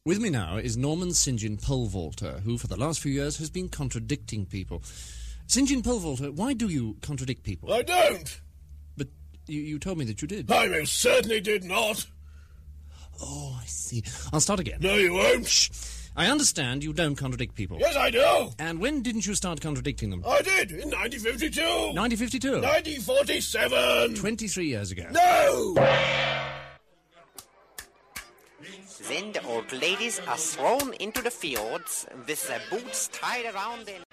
With me now is Norman St. John Pole Vaulter, who for the last few years has been contradicting people. St. John Pole Vaulter, why do you contradict people? I don't. But you told me that you did. I most certainly did not. Oh, I see. I'll start again. No, you won't. Shh. I understand you don't contradict people. Yes, I do. And when didn't you start contradicting them? I did, in 1952. 1952? 1947. 23 years ago. No! Then the old ladies are thrown into the fjords with their boots tied around their...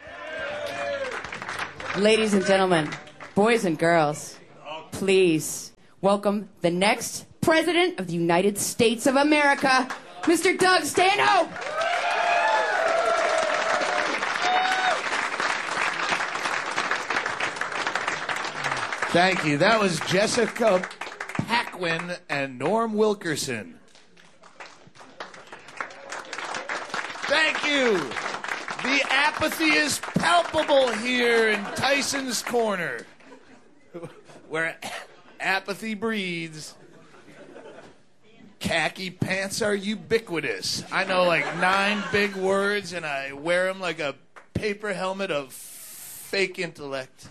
Ladies and gentlemen, boys and girls, please welcome the next President of the United States of America, Mr. Doug Stanhope. Thank you. That was Jessica Paquin and Norm Wilkerson. Thank you. The apathy is palpable here in Tyson's Corner, where apathy breeds. Khaki pants are ubiquitous. I know like 9 big words, and I wear them like a paper helmet of fake intellect.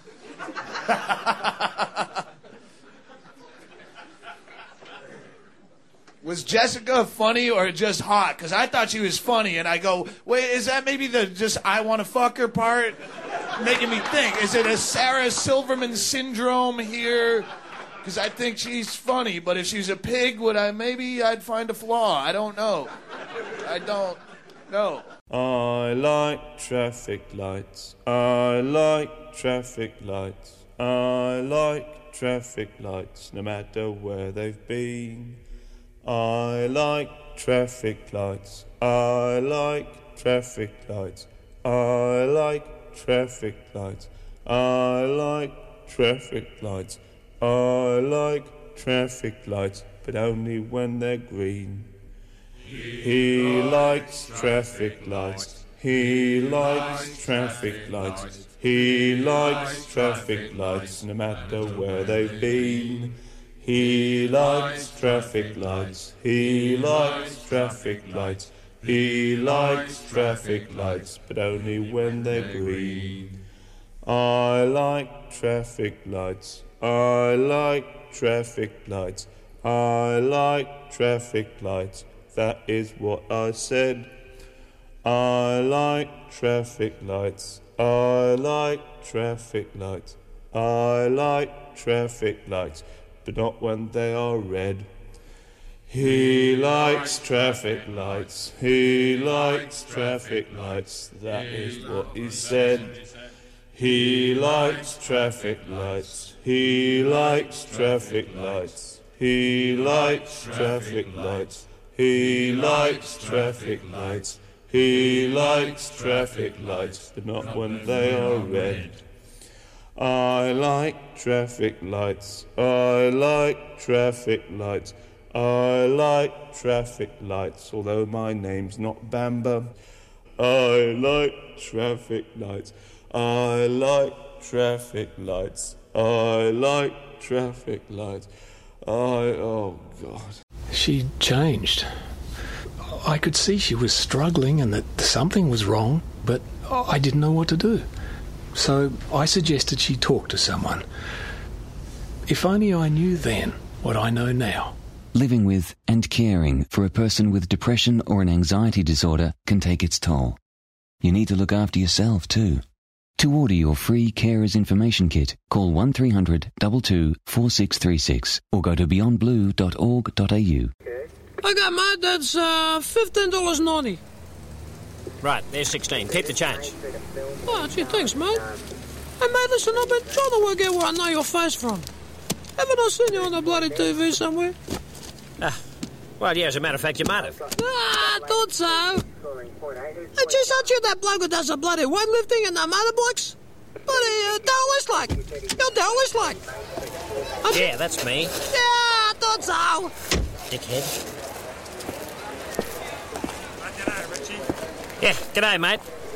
Was Jessica funny or just hot? Because I thought she was funny, and I go, wait, is that maybe the just I want to fuck her part? Making me think, is it a Sarah Silverman syndrome here? Because I think she's funny, but if she's a pig, I'd find a flaw. I don't know. I don't know. I like traffic lights. I like traffic lights. I like traffic lights, no matter where they've been. I like traffic lights. I like traffic lights. I like traffic lights. I like traffic lights. I like traffic lights, but only when they're green. He likes traffic lights. He likes traffic lights. He likes traffic lights, no matter where they've been. He likes traffic lights. He likes traffic lights. He likes traffic lights, but only when they're green. I like traffic lights. I like traffic lights. I like traffic lights. That is what I said. I like traffic lights. I like traffic lights. I like traffic lights, but not when they are red. He likes traffic lights. He likes traffic lights. That is what he said. He likes traffic lights. He likes traffic lights. He likes traffic lights. He likes traffic lights. He likes traffic lights, but not when they are red. I like traffic lights. I like traffic lights. I like traffic lights, although my name's not Bamba. I like traffic lights. I like traffic lights. I like traffic lights. Oh, God. She changed. I could see she was struggling and that something was wrong, but I didn't know what to do. So I suggested she talk to someone. If only I knew then what I know now. Living with and caring for a person with depression or an anxiety disorder can take its toll. You need to look after yourself too. To order your free Carers Information Kit, call 1300 22 4636 or go to beyondblue.org.au. I got mine, that's $15.90. Right, there's 16. Keep the change. Oh, gee, thanks, mate. Hey, mate, listen, I've been trying to work out where I know your face from. Haven't I seen you on the bloody TV somewhere? Well, yeah, as a matter of fact, you might have. I thought so. Hey, geez, aren't you that bloke who does the bloody weightlifting and the motorbikes? Bloody Darwin's like. You're Darwin's like. Yeah, that's me. Yeah, I thought so. Dickhead. G'day, Richie. Yeah, g'day, mate.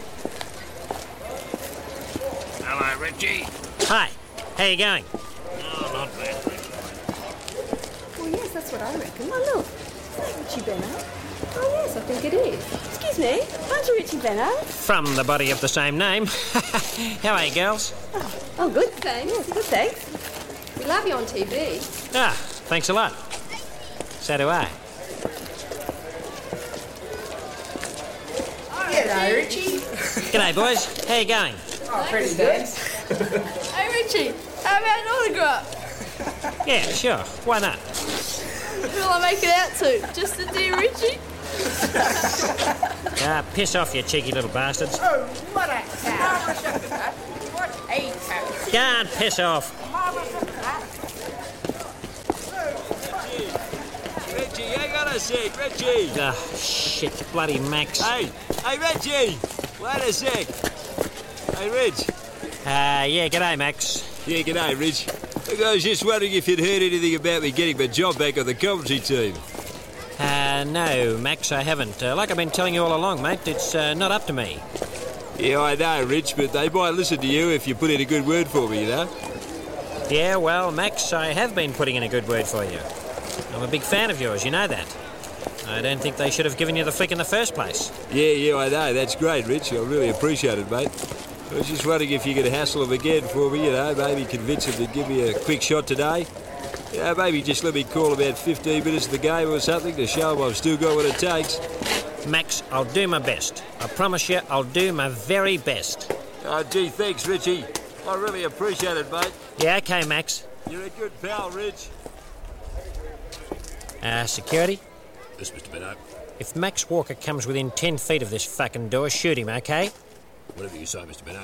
Hello, Richie. Hi. How you going? Oh, not bad, Richie. Well, yes, that's what I reckon. Oh, look. Richie Benno? Oh, yes, I think it is. Excuse me, aren't you Richie Benno? From the body of the same name. How are you, girls? Oh, good, thanks. Yes, good, thanks. We love you on TV. Ah, thanks a lot. So do I. G'day, Richie. G'day, boys. How you going? Oh, pretty good. Hey, Richie, how about an autograph? Yeah, sure. Why not? Who'll I make it out to? Just the dear Richie? Ah, piss off, you cheeky little bastards. Oh, what a cat. What a cat. Go on, piss off. Reggie, hang on a sec, Reggie. Ah, shit, bloody Max. Hey, Reggie. Wait a sec. Hey, Reg. Yeah, g'day, Max. Yeah, g'day, Reg. Look, I was just wondering if you'd heard anything about me getting my job back on the commentary team. No, Max, I haven't. Like I've been telling you all along, mate, it's not up to me. Yeah, I know, Rich, but they might listen to you if you put in a good word for me, you know? Yeah, well, Max, I have been putting in a good word for you. I'm a big fan of yours, you know that. I don't think they should have given you the flick in the first place. Yeah, I know. That's great, Rich. I really appreciate it, mate. I was just wondering if you could hassle them again for me, you know, maybe convince them to give me a quick shot today. You know, maybe just let me call about 15 minutes of the game or something to show them I've still got what it takes. Max, I'll do my best. I promise you, I'll do my very best. Oh, gee, thanks, Richie. I really appreciate it, mate. Yeah, okay, Max. You're a good pal, Rich. Security? Yes, Mr. Benno. If Max Walker comes within 10 feet of this fucking door, shoot him, okay? Whatever you say, Mr. Benno.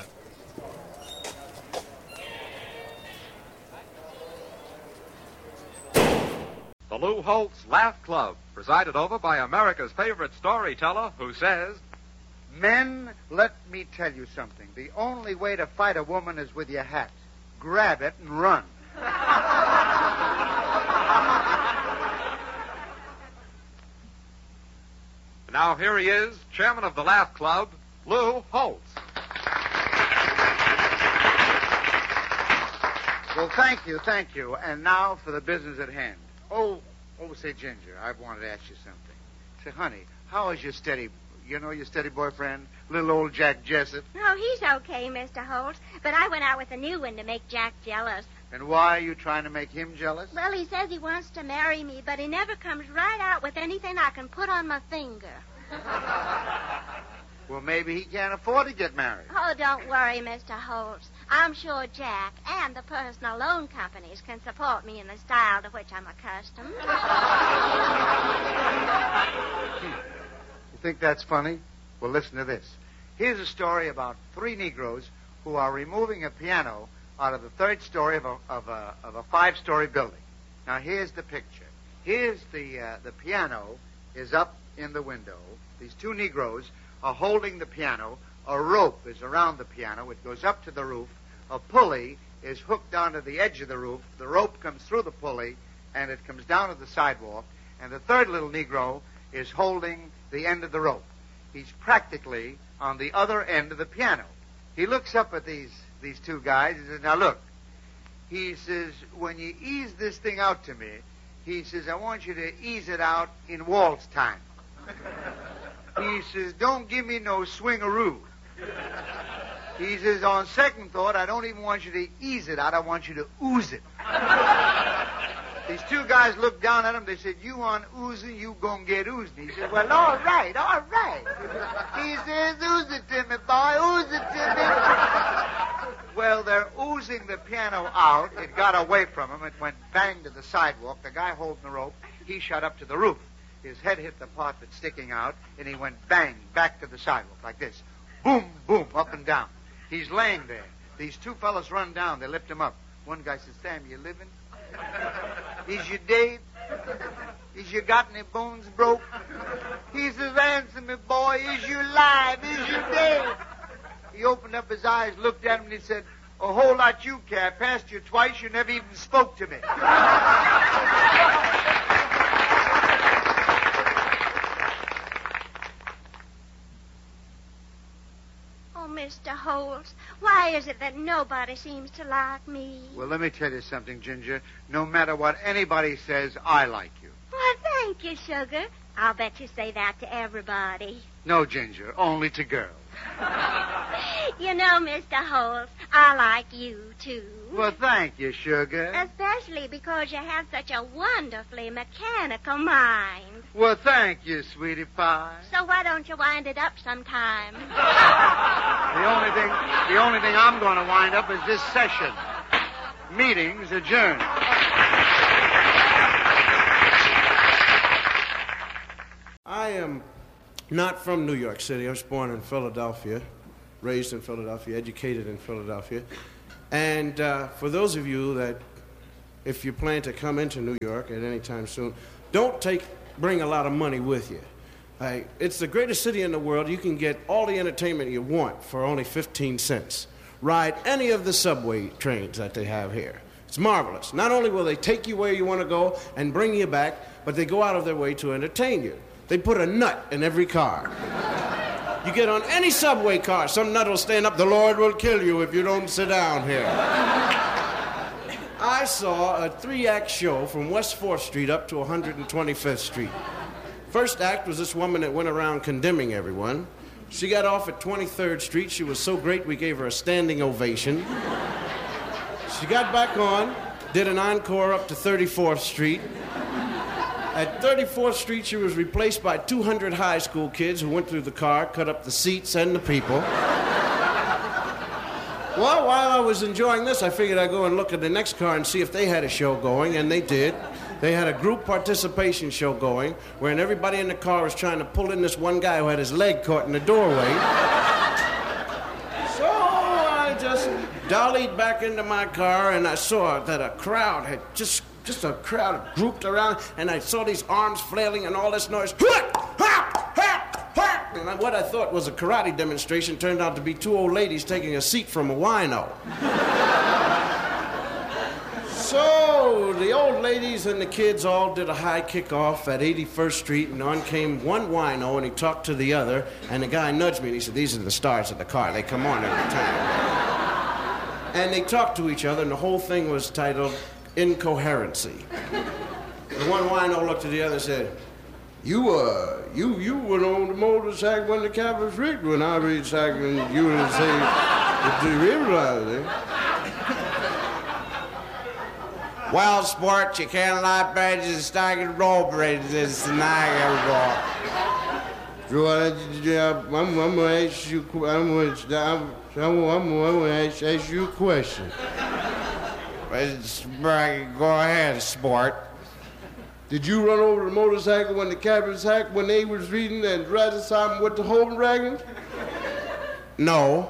The Lou Holtz Laugh Club, presided over by America's favorite storyteller who says, Men, let me tell you something. The only way to fight a woman is with your hat. Grab it and run. Now here he is, chairman of the Laugh Club, Lou Holtz. Well, thank you. And now for the business at hand. Oh, say, Ginger, I wanted to ask you something. Say, honey, how is your steady boyfriend, little old Jack Jessup? Oh, he's okay, Mr. Holtz. But I went out with a new one to make Jack jealous. And why are you trying to make him jealous? Well, he says he wants to marry me, but he never comes right out with anything I can put on my finger. Well, maybe he can't afford to get married. Oh, don't worry, Mr. Holtz. I'm sure Jack and the personal loan companies can support me in the style to which I'm accustomed. You think that's funny? Well, listen to this. Here's a story about 3 Negroes who are removing a piano out of the 3rd story of a 5-story building. Now, here's the picture. Here's the piano is up in the window. These 2 Negroes are holding the piano. A rope is around the piano. It goes up to the roof. A pulley is hooked onto the edge of the roof. The rope comes through the pulley, and it comes down to the sidewalk. And the 3rd little Negro is holding the end of the rope. He's practically on the other end of the piano. He looks up at these 2 guys. He says, now look. He says, when you ease this thing out to me, he says, I want you to ease it out in waltz time. He says, don't give me no swingaroo. He says, on second thought, I don't even want you to ease it out. I want you to ooze it. These 2 guys looked down at him. They said, you want oozing, you gonna get oozing. He said, well, all right. He says, ooze it to me, boy, ooze it to me. Well, they're oozing the piano out. It got away from him. It went bang to the sidewalk. The guy holding the rope, he shot up to the roof. His head hit the part that's sticking out, and he went bang back to the sidewalk like this. Boom, boom, up and down. He's laying there. These 2 fellas run down. They lift him up. One guy says, Sam, you living? Is you dead? Is you got any bones broke? He says, answer me, boy. Is you alive? Is you dead? He opened up his eyes, looked at him, and he said, a whole lot you care. I passed you twice. You never even spoke to me. Mr. Holtz, why is it that nobody seems to like me? Well, let me tell you something, Ginger. No matter what anybody says, I like you. Well, thank you, sugar. I'll bet you say that to everybody. No, Ginger, only to girls. You know, Mr. Holtz, I like you, too. Well, thank you, sugar. Especially because you have such a wonderfully mechanical mind. Well, thank you, sweetie pie. So why don't you wind it up sometime? The only thing I'm going to wind up is this session. Meeting's adjourned. I am not from New York City. I was born in Philadelphia, raised in Philadelphia, educated in Philadelphia. And for those of you that, if you plan to come into New York at any time soon, don't bring a lot of money with you. It's the greatest city in the world. You can get all the entertainment you want for only 15 cents. Ride any of the subway trains that they have here. It's marvelous. Not only will they take you where you want to go and bring you back, but they go out of their way to entertain you. They put a nut in every car. You get on any subway car, some nut will stand up, the Lord will kill you if you don't sit down here. I saw a 3-act show from West 4th Street up to 125th Street. First act was this woman that went around condemning everyone. She got off at 23rd Street. She was so great we gave her a standing ovation. She got back on, did an encore up to 34th Street. At 34th Street, she was replaced by 200 high school kids who went through the car, cut up the seats and the people. Well, while I was enjoying this, I figured I'd go and look at the next car and see if they had a show going, and they did. They had a group participation show going, wherein everybody in the car was trying to pull in this one guy who had his leg caught in the doorway. So I just dollied back into my car, and I saw that a crowd had just a crowd grouped around, and I saw these arms flailing and all this noise. And what I thought was a karate demonstration turned out to be 2 old ladies taking a seat from a wino. So the old ladies and the kids all did a high kickoff at 81st Street, and on came one wino, and he talked to the other, and the guy nudged me, and he said, "These are the stars of the car. They come on every time." And they talked to each other, and the whole thing was titled Incoherency. The one wino looked at the other and said, You went on the motorcycle when the cap was rigged when I read cycle, and you would say, "Do you realize it?" Well, sport, you can't lie badges and staggered roll bridges and Niagara. So I'm gonna ask you a question. Go ahead, sport. Did you run over the motorcycle when the cab was hacked when they was reading and riding something with the Holden Dragon? No.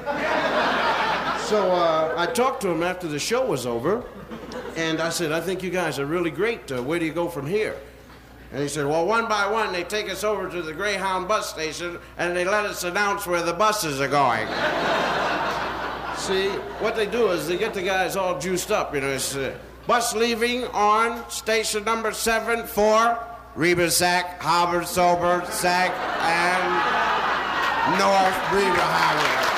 So I talked to him after the show was over, and I said, "I think you guys are really great. Where do you go from here?" And he said, "Well, one by one, they take us over to the Greyhound bus station, and they let us announce where the buses are going." See, what they do is they get the guys all juiced up, you know. It's bus leaving on station number 7 for Rebasack, Harbor, Sober, Sack, and North Reba Highway.